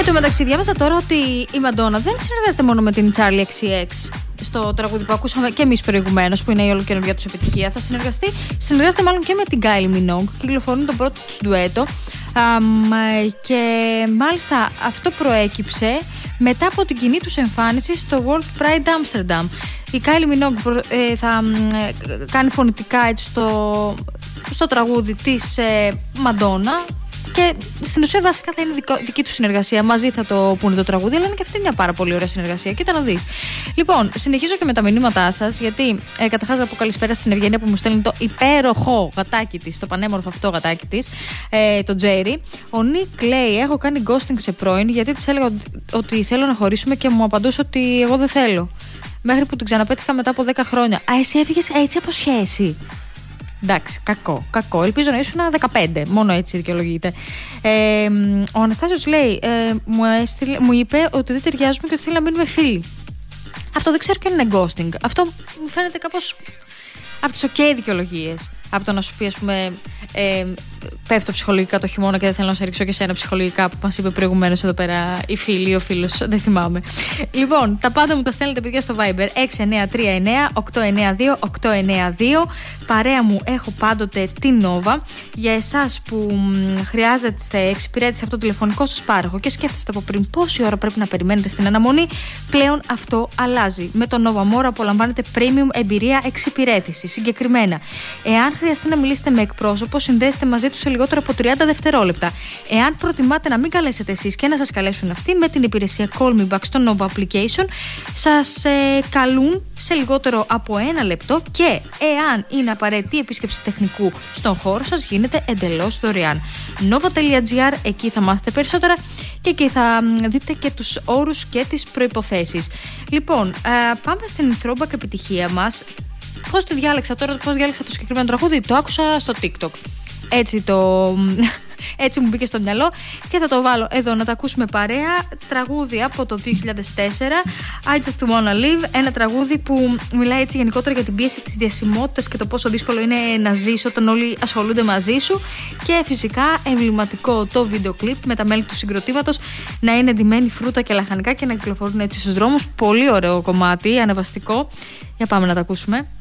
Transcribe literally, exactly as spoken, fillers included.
τω μεταξύ, διάβασα τώρα ότι η Μαντόνα δεν συνεργάζεται μόνο με την Charli εξ εξ στο τραγούδι που ακούσαμε και εμείς προηγουμένως, που είναι η ολοκαινούργια τους επιτυχία. Θα συνεργαστεί, συνεργάζεται μάλλον και με την Kylie Minogue. Κυκλοφορούν το πρώτο τους ντουέτο. Um, και μάλιστα αυτό προέκυψε μετά από την κοινή τους εμφάνιση στο World Pride Amsterdam. Η Kylie Minogue ε, θα ε, κάνει φωνητικά έτσι στο, στο τραγούδι της ε, Μαντόνα. Και στην ουσία βασικά θα είναι δικό, δική του συνεργασία. Μαζί θα το πούνε το τραγούδι, αλλά είναι και αυτή μια πάρα πολύ ωραία συνεργασία. Κοίτα να δεις. Λοιπόν, συνεχίζω και με τα μηνύματά σας, γιατί ε, καταρχάς να πω καλησπέρα στην Ευγενία που μου στέλνει το υπέροχο γατάκι της, το πανέμορφο αυτό γατάκι της, ε, το Τζέρι. Ο Νίκ λέει: έχω κάνει ghosting σε πρώην, γιατί της έλεγα ότι, ότι θέλω να χωρίσουμε και μου απαντούσε ότι εγώ δεν θέλω. Μέχρι που την ξαναπέτυχα μετά από δέκα χρόνια. Α, εσύ έφυγες έτσι από σχέση. Εντάξει, κακό, κακό. Ελπίζω να ήσουν δεκαπέντε, μόνο έτσι δικαιολογείται. Ε, ο Αναστάσιος λέει, ε, μου, έστειλε, μου είπε ότι δεν ταιριάζουμε και ότι θέλει να μείνουμε φίλοι. Αυτό δεν ξέρω και αν είναι ghosting. Αυτό μου φαίνεται κάπως από τις ok δικαιολογίες. Από το να σου πει, ας πούμε, ε, πέφτω ψυχολογικά το χειμώνα και δεν θέλω να σε ρίξω και σένα ψυχολογικά, που μας είπε προηγουμένως εδώ πέρα η φίλη ή ο φίλος, δεν θυμάμαι. Λοιπόν, τα πάντα μου τα στέλνετε παιδιά στο Viber έξι εννιά τρία εννιά οκτώ εννιά δύο οκτώ εννιά δύο. Παρέα μου έχω πάντοτε την Nova. Για εσάς που μ, χρειάζεστε εξυπηρέτηση από το τηλεφωνικό σας πάροχο και σκέφτεστε από πριν πόση ώρα πρέπει να περιμένετε στην αναμονή, πλέον αυτό αλλάζει. Με το Nova More απολαμβάνετε premium εμπειρία εξυπηρέτηση. Συγκεκριμένα, εάν χρειαστεί να μιλήσετε με εκπρόσωπο, συνδέστε μαζί του σε λιγότερο από τριάντα δευτερόλεπτα. Εάν προτιμάτε να μην καλέσετε εσείς και να σας καλέσουν αυτοί, με την υπηρεσία Call Me Back στο Nova Application σας ε, καλούν σε λιγότερο από ένα λεπτό και εάν είναι απαραίτητη επίσκεψη τεχνικού στον χώρο σας, γίνεται εντελώς δωρεάν. nova.gr, εκεί θα μάθετε περισσότερα και εκεί θα δείτε και τους όρους και τις προϋποθέσεις. Λοιπόν, ε, πάμε στην throwback επιτυχία μας. Πώς το διάλεξα τώρα, πώς διάλεξα το συγκεκριμένο τραγούδι? Το άκουσα στο TikTok. Έτσι, το... Έτσι μου μπήκε στο μυαλό και θα το βάλω εδώ να τα ακούσουμε παρέα. Τραγούδι από το δύο χιλιάδες τέσσερα, I Just Wanna Live. Ένα τραγούδι που μιλάει έτσι γενικότερα για την πίεση της διασημότητας και το πόσο δύσκολο είναι να ζεις όταν όλοι ασχολούνται μαζί σου. Και φυσικά εμβληματικό το βίντεο κλιπ με τα μέλη του συγκροτήματος να είναι ντυμένοι φρούτα και λαχανικά και να κυκλοφορούν έτσι στους δρόμους. Πολύ ωραίο κομμάτι, ανεβαστικό. Για πάμε να τα ακούσουμε.